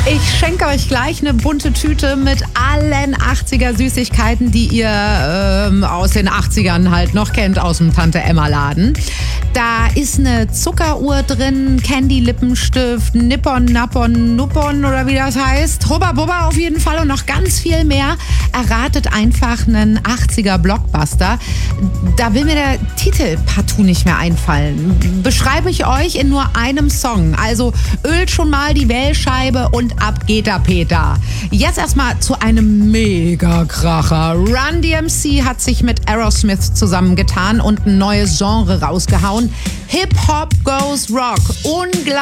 Ich schenke euch gleich eine bunte Tüte mit allen 80er-Süßigkeiten, die ihr aus den 80ern halt noch kennt, aus dem Tante-Emma-Laden. Da ist eine Zuckeruhr drin, Candy-Lippenstift, Nippon, Nappon, Nuppon oder wie das heißt. Hubba Bubba auf jeden Fall und noch ganz viel mehr. Erratet einfach einen 80er-Blockbuster. Da will mir der Titel partout nicht mehr einfallen. Beschreibe ich euch in nur einem Song. Also ölt schon mal die Wählscheibe und ab geht der Peter. Jetzt erstmal zu einem Mega-Kracher. Run DMC hat sich mit Aerosmith zusammengetan und ein neues Genre rausgehauen. Hip-Hop goes Rock. Unglaublich.